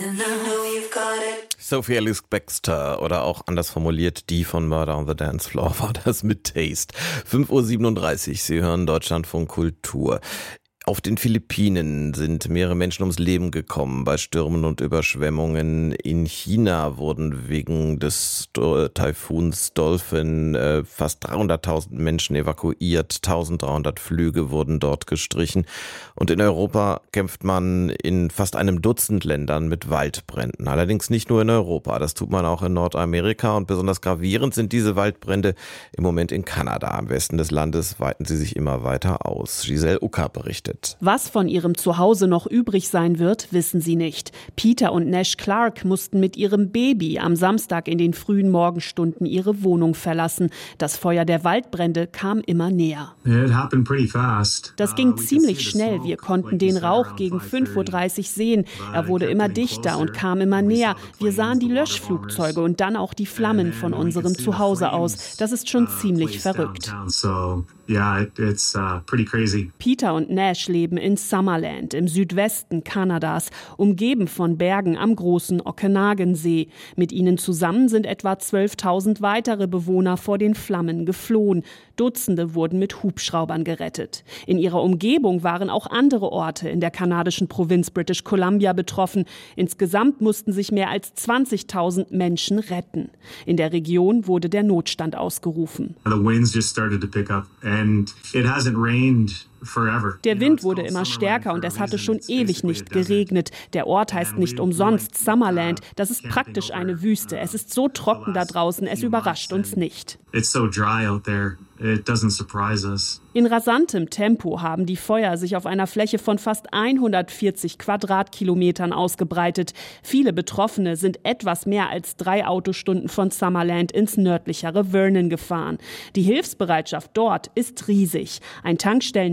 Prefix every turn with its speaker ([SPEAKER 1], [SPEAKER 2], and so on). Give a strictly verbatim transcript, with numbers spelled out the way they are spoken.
[SPEAKER 1] Sophia Ellis-Bextor oder auch anders formuliert, die von Murder on the Dance Floor war das mit Taste. fünf Uhr siebenunddreißig, Sie hören Deutschlandfunk Kultur. Auf den Philippinen sind mehrere Menschen ums Leben gekommen bei Stürmen und Überschwemmungen. In China wurden wegen des Taifuns Dolphin äh, fast dreihunderttausend Menschen evakuiert. eintausenddreihundert Flüge wurden dort gestrichen. Und in Europa kämpft man in fast einem Dutzend Ländern mit Waldbränden. Allerdings nicht nur in Europa, das tut man auch in Nordamerika. Und besonders gravierend sind diese Waldbrände im Moment in Kanada. Im Westen des Landes weiten sie sich immer weiter aus. Giselle Ucker berichtet.
[SPEAKER 2] Was von ihrem Zuhause noch übrig sein wird, wissen sie nicht. Peter und Nash Clark mussten mit ihrem Baby am Samstag in den frühen Morgenstunden ihre Wohnung verlassen. Das Feuer der Waldbrände kam immer näher. Das ging ziemlich schnell. Wir konnten den Rauch gegen fünf Uhr dreißig sehen. Er wurde immer dichter und kam immer näher. Wir sahen die Löschflugzeuge und dann auch die Flammen von unserem Zuhause aus. Das ist schon ziemlich verrückt. Peter und Nash leben in Summerland im Südwesten Kanadas, umgeben von Bergen am großen Okanagan-See. Mit ihnen zusammen sind etwa zwölftausend weitere Bewohner vor den Flammen geflohen. Dutzende wurden mit Hubschraubern gerettet. In ihrer Umgebung waren auch andere Orte in der kanadischen Provinz British Columbia betroffen. Insgesamt mussten sich mehr als zwanzigtausend Menschen retten. In der Region wurde der Notstand ausgerufen. Der Wind wurde immer stärker und es hatte schon ewig nicht geregnet. Der Ort heißt nicht umsonst Summerland. Das ist praktisch eine Wüste. Es ist so trocken da draußen, es überrascht uns nicht. In rasantem Tempo haben die Feuer sich auf einer Fläche von fast hundertvierzig Quadratkilometern ausgebreitet. Viele Betroffene sind etwas mehr als drei Autostunden von Summerland ins nördlichere Vernon gefahren. Die Hilfsbereitschaft dort ist riesig. Ein Tankstellen